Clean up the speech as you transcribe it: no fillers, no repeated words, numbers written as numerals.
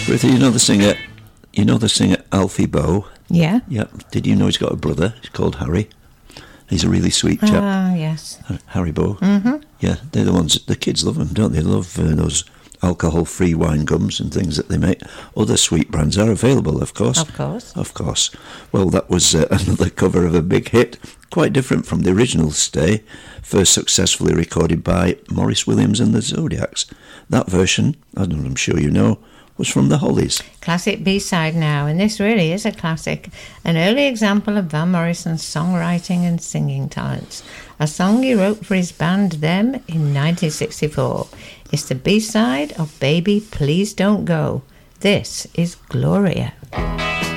Ruthie, you know the singer. You know the singer Alfie Boe. Yeah. Yep. Did you know he's got a brother? He's called Harry. He's a really sweet chap. Ah, yes. Harry Boe. Mm-hmm. Yeah, they're the ones. The kids love them, don't they? They love those alcohol-free wine gums and things that they make. Other sweet brands are available, of course. Of course. Of course. Well, that was another cover of a big hit, quite different from the original Stay, first successfully recorded by Maurice Williams and the Zodiacs. That version, I'm sure you know, was from the Hollies. Classic B-side now, and this really is a classic. An early example of Van Morrison's songwriting and singing talents. A song he wrote for his band Them in 1964. It's the B-side of Baby Please Don't Go. This is Gloria.